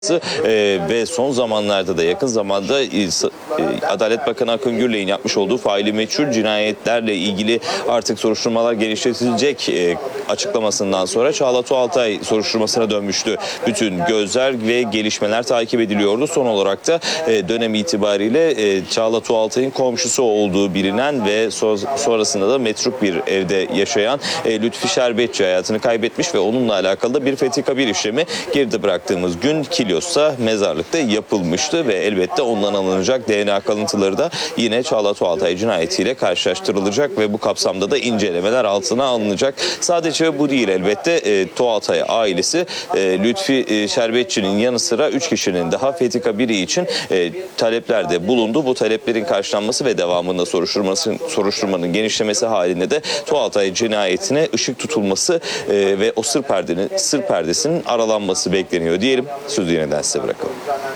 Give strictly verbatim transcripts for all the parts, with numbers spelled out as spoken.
Ee, ve son zamanlarda da yakın zamanda e, Adalet Bakanı Akın Gürley'in yapmış olduğu faili meçhul cinayetlerle ilgili artık soruşturmalar genişletilecek e, açıklamasından sonra Çağla Tuğaltay soruşturmasına dönmüştü. Bütün gözler ve gelişmeler takip ediliyordu. Son olarak da e, dönem itibariyle e, Çağla Tuğaltay'ın komşusu olduğu bilinen ve so sonrasında da metruk bir evde yaşayan e, Lütfi Şerbetçi hayatını kaybetmiş ve onunla alakalı da bir fethi kabir işlemi geride bıraktığımız gün Kilyos'ta mezarlıkta yapılmıştı ve elbette ondan alınacak D N A kalıntıları da yine Çağla Tuğaltay cinayetiyle karşılaştırılacak ve bu kapsamda da incelemeler altına alınacak. Sadece bu değil elbette e, Tuğaltay ailesi e, Lütfi e, Şerbetçi'nin yanı sıra üç kişinin daha fethi kabiri için e, taleplerde bulundu. Bu taleplerin karşılanması ve devamında soruşturması, soruşturmanın genişlemesi halinde de Tuğaltay cinayetine ışık tutulması e, ve o sır perdenin sır perdesinin aralanması bekleniyor diyelim. Sözü yeniden size bırakalım.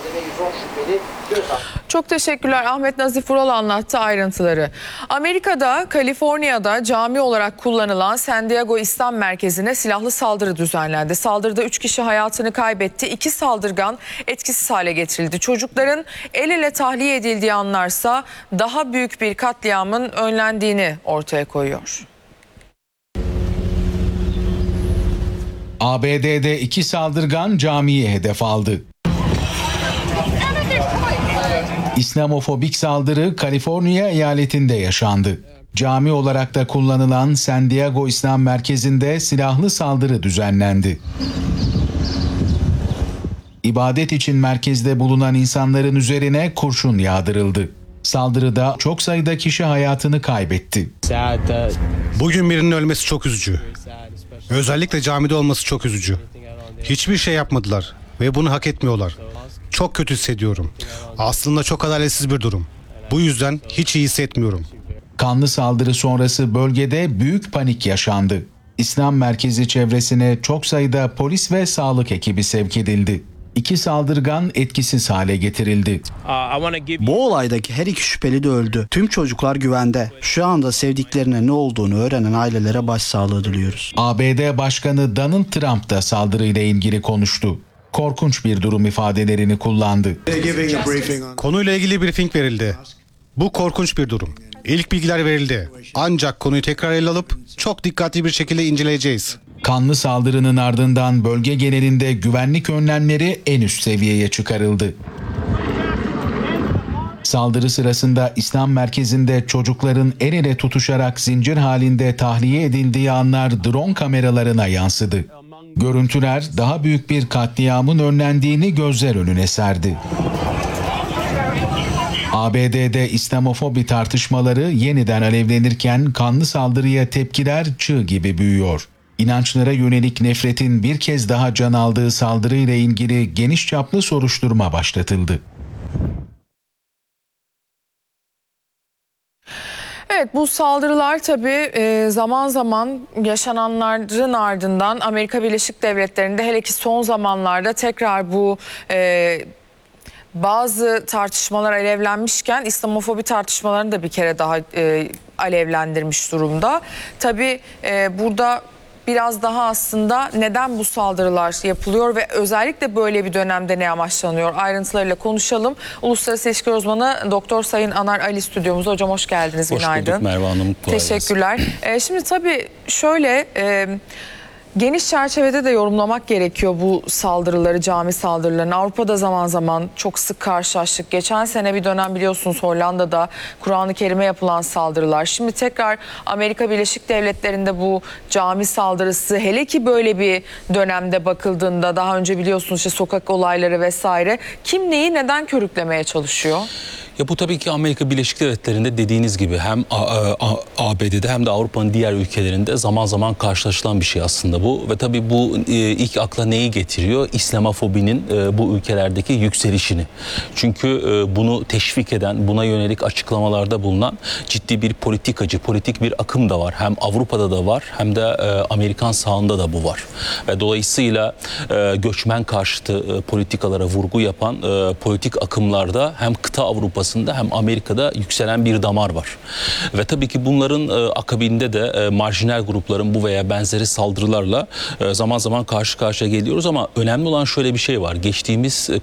Çok teşekkürler. Ahmet Nazif Vural anlattı ayrıntıları. Amerika'da, Kaliforniya'da cami olarak kullanılan San Diego İslam Merkezi'ne silahlı saldırı düzenlendi. Saldırıda üç kişi hayatını kaybetti. İki saldırgan etkisiz hale getirildi. Çocukların el ele tahliye edildiği anlarsa daha büyük bir katliamın önlendiğini ortaya koyuyor. A B D'de iki saldırgan camiyi hedef aldı. İslamofobik saldırı Kaliforniya eyaletinde yaşandı. Cami olarak da kullanılan San Diego İslam Merkezi'nde silahlı saldırı düzenlendi. İbadet için merkezde bulunan insanların üzerine kurşun yağdırıldı. Saldırıda çok sayıda kişi hayatını kaybetti. Bugün birinin ölmesi çok üzücü. Özellikle camide olması çok üzücü. Hiçbir şey yapmadılar ve bunu hak etmiyorlar. Çok kötü hissediyorum. Aslında çok adaletsiz bir durum. Bu yüzden hiç iyi hissetmiyorum. Kanlı saldırı sonrası bölgede büyük panik yaşandı. İslam merkezi çevresine çok sayıda polis ve sağlık ekibi sevk edildi. İki saldırgan etkisiz hale getirildi. Bu olaydaki her iki şüpheli de öldü. Tüm çocuklar güvende. Şu anda sevdiklerine ne olduğunu öğrenen ailelere başsağlığı diliyoruz. A B D Başkanı Donald Trump da saldırıyla ilgili konuştu. Korkunç bir durum ifadelerini kullandı. Konuyla ilgili briefing verildi. Bu korkunç bir durum. İlk bilgiler verildi. Ancak konuyu tekrar ele alıp çok dikkatli bir şekilde inceleyeceğiz. Kanlı saldırının ardından bölge genelinde güvenlik önlemleri en üst seviyeye çıkarıldı. Saldırı sırasında İslam merkezinde çocukların el ele tutuşarak zincir halinde tahliye edildiği anlar drone kameralarına yansıdı. Görüntüler daha büyük bir katliamın önlendiğini gözler önüne serdi. A B D'de İslamofobi tartışmaları yeniden alevlenirken kanlı saldırıya tepkiler çığ gibi büyüyor. İnançlara yönelik nefretin bir kez daha can aldığı saldırıyla ilgili geniş çaplı soruşturma başlatıldı. Evet, bu saldırılar tabii zaman zaman yaşananların ardından Amerika Birleşik Devletleri'nde hele ki son zamanlarda tekrar bu e, bazı tartışmalar alevlenmişken İslamofobi tartışmalarını da bir kere daha e, alevlendirmiş durumda. Tabii e, burada biraz daha aslında neden bu saldırılar yapılıyor ve özellikle böyle bir dönemde ne amaçlanıyor ayrıntılarıyla konuşalım. Uluslararası İlişkiler Uzmanı Doktor Sayın Anar Ali stüdyomuzda. Hocam hoş geldiniz. Hoş Günaydın. bulduk Merve Hanım. Teşekkürler. Ee, şimdi tabii şöyle e, geniş çerçevede de yorumlamak gerekiyor bu saldırıları, cami saldırılarını. Avrupa'da zaman zaman çok sık karşılaştık. Geçen sene bir dönem biliyorsunuz Hollanda'da Kur'an-ı Kerim'e yapılan saldırılar. Şimdi tekrar Amerika Birleşik Devletleri'nde bu cami saldırısı, hele ki böyle bir dönemde bakıldığında, daha önce biliyorsunuz işte sokak olayları vesaire, kim neyi neden körüklemeye çalışıyor? Ya bu tabii ki Amerika Birleşik Devletleri'nde dediğiniz gibi hem A B D'de hem de Avrupa'nın diğer ülkelerinde zaman zaman karşılaşılan bir şey aslında bu. Ve tabii bu ilk akla neyi getiriyor? İslamofobinin bu ülkelerdeki yükselişini. Çünkü bunu teşvik eden, buna yönelik açıklamalarda bulunan ciddi bir politikacı, politik bir akım da var. Hem Avrupa'da da var hem de Amerikan sahında da bu var. Ve dolayısıyla göçmen karşıtı politikalara vurgu yapan politik akımlarda hem kıta Avrupa'sı kafasında hem Amerika'da yükselen bir damar var. Ve tabii ki bunların e, akabinde de e, marjinal grupların bu veya benzeri saldırılarla e, zaman zaman karşı karşıya geliyoruz ama önemli olan şöyle bir şey var. Geçtiğimiz